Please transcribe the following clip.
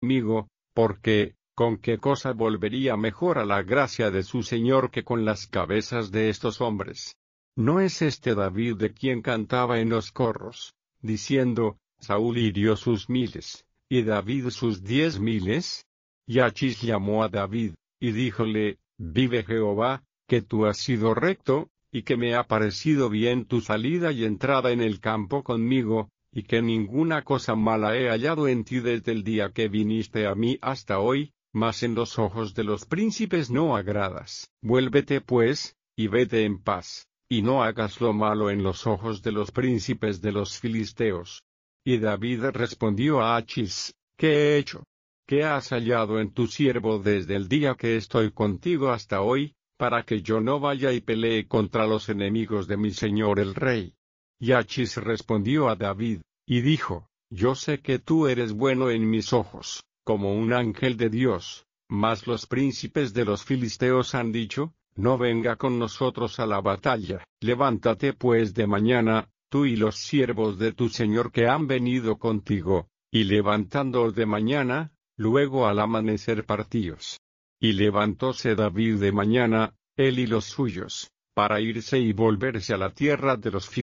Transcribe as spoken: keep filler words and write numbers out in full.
conmigo, porque, ¿con qué cosa volvería mejor a la gracia de su Señor que con las cabezas de estos hombres? ¿No es este David de quien cantaba en los corros, diciendo, Saúl hirió sus miles, y David sus diez miles? Y Achis llamó a David, y díjole, vive Jehová, que tú has sido recto, y que me ha parecido bien tu salida y entrada en el campo conmigo, y que ninguna cosa mala he hallado en ti desde el día que viniste a mí hasta hoy, mas en los ojos de los príncipes no agradas. Vuélvete pues, y vete en paz, y no hagas lo malo en los ojos de los príncipes de los filisteos. Y David respondió a Achis, ¿qué he hecho? ¿Qué has hallado en tu siervo desde el día que estoy contigo hasta hoy, para que yo no vaya y pelee contra los enemigos de mi señor el rey? Y Achis respondió a David, y dijo, yo sé que tú eres bueno en mis ojos, como un ángel de Dios, mas los príncipes de los filisteos han dicho, no venga con nosotros a la batalla. Levántate pues de mañana, tú y los siervos de tu señor que han venido contigo, y levantándoos de mañana, luego al amanecer partíos. Y levantóse David de mañana, él y los suyos, para irse y volverse a la tierra de los filisteos.